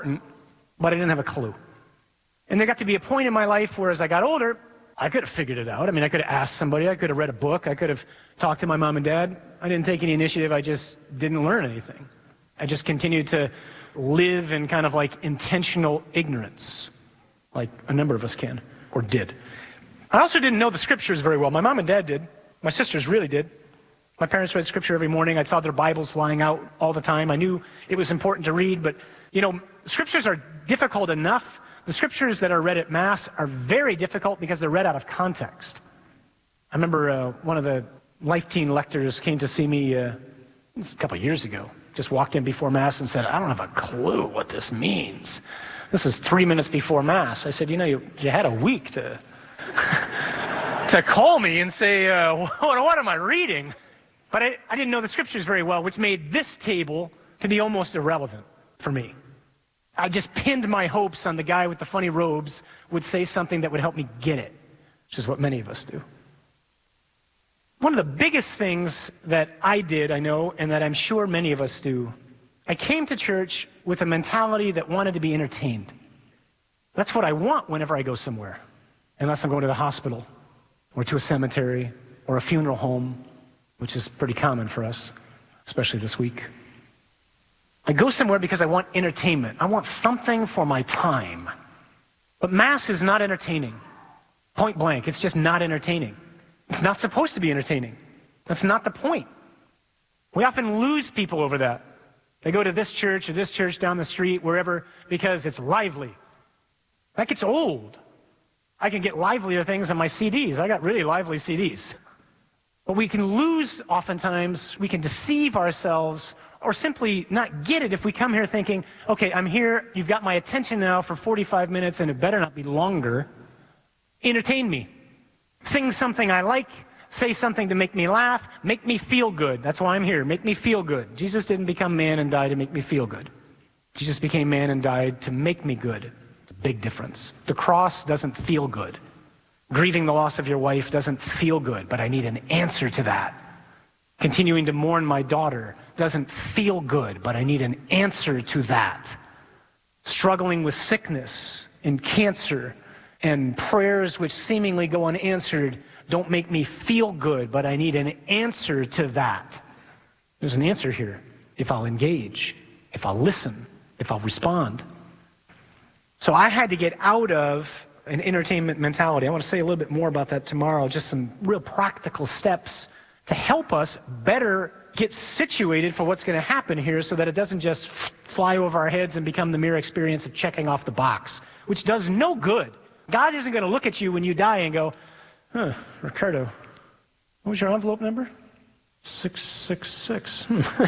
but I didn't have a clue. And there got to be a point in my life where as I got older, I could have figured it out. I mean, I could have asked somebody, I could have read a book, I could have talked to my mom and dad. I didn't take any initiative, I just didn't learn anything. I just continued to live in kind of like intentional ignorance, like a number of us can, or did. I also didn't know the scriptures very well. My mom and dad did. My sisters really did. My parents read scripture every morning. I saw their Bibles lying out all the time. I knew it was important to read, but scriptures are difficult enough. The scriptures that are read at Mass are very difficult because they're read out of context. I remember one of the Life Teen lectors came to see me a couple of years ago. Just walked in before Mass and said, I don't have a clue what this means. This is 3 minutes before Mass. I said, you had a week to call me and say, what am I reading? But I didn't know the scriptures very well, which made this table to be almost irrelevant for me. I just pinned my hopes on the guy with the funny robes would say something that would help me get it, which is what many of us do. One of the biggest things that I did, I know, and that I'm sure many of us do, I came to church with a mentality that wanted to be entertained. That's what I want whenever I go somewhere, unless I'm going to the hospital or to a cemetery or a funeral home, which is pretty common for us, especially this week. I go somewhere because I want entertainment. I want something for my time. But Mass is not entertaining. Point blank, it's just not entertaining. It's not supposed to be entertaining. That's not the point. We often lose people over that. They go to this church or this church down the street, wherever, because it's lively. That gets old. I can get livelier things on my CDs. I got really lively CDs. But we can lose oftentimes, we can deceive ourselves or simply not get it if we come here thinking, okay, I'm here, you've got my attention now for 45 minutes and it better not be longer. Entertain me. Sing something I like, say something to make me laugh, make me feel good. That's why I'm here, make me feel good. Jesus didn't become man and die to make me feel good. Jesus became man and died to make me good. It's a big difference. The cross doesn't feel good. Grieving the loss of your wife doesn't feel good, but I need an answer to that. Continuing to mourn my daughter doesn't feel good, but I need an answer to that. Struggling with sickness and cancer and prayers which seemingly go unanswered don't make me feel good, but I need an answer to that. There's an answer here if I'll engage, if I'll listen, if I'll respond. So I had to get out of an entertainment mentality. I want to say a little bit more about that tomorrow, just some real practical steps to help us better get situated for what's going to happen here so that it doesn't just fly over our heads and become the mere experience of checking off the box, which does no good. God isn't going to look at you when you die and go, Ricardo, what was your envelope number? 666.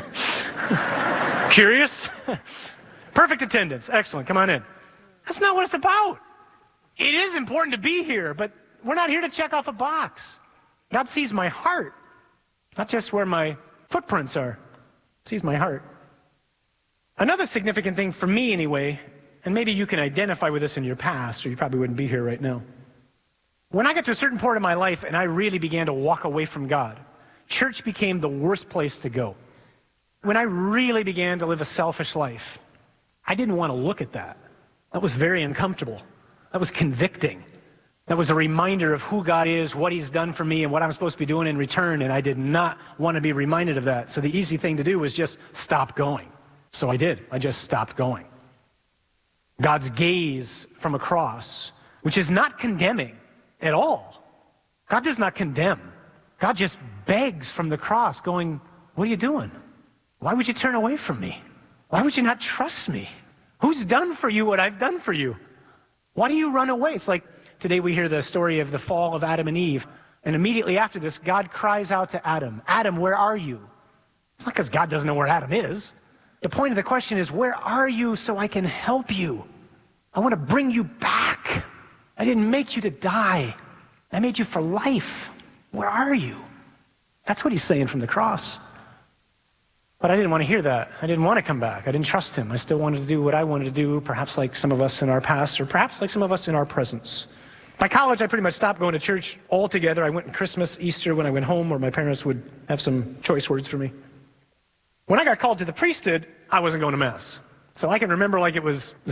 Curious? Perfect attendance. Excellent. Come on in. That's not what it's about. It is important to be here, but we're not here to check off a box. God sees my heart. Not just where my footprints are. Sees my heart. Another significant thing for me anyway, and maybe you can identify with this in your past, or you probably wouldn't be here right now. When I got to a certain part of my life and I really began to walk away from God, church became the worst place to go. When I really began to live a selfish life, I didn't want to look at that. That was very uncomfortable. That was convicting. That was a reminder of who God is, what He's done for me, and what I'm supposed to be doing in return, and I did not want to be reminded of that. So the easy thing to do was just stop going. So I did. I just stopped going. God's gaze from a cross, which is not condemning at all. God does not condemn. God just begs from the cross, going, what are you doing? Why would you turn away from me? Why would you not trust me? Who's done for you what I've done for you? Why do you run away? It's like today we hear the story of the fall of Adam and Eve, and immediately after this, God cries out to Adam, Adam, where are you? It's not because God doesn't know where Adam is. The point of the question is, where are you so I can help you? I want to bring you back. I didn't make you to die. I made you for life. Where are you? That's what He's saying from the cross. But I didn't want to hear that. I didn't want to come back. I didn't trust Him. I still wanted to do what I wanted to do, perhaps like some of us in our past, or perhaps like some of us in our presence. By college, I pretty much stopped going to church altogether. I went on Christmas, Easter, when I went home, where my parents would have some choice words for me. When I got called to the priesthood, I wasn't going to Mass. So I can remember like it was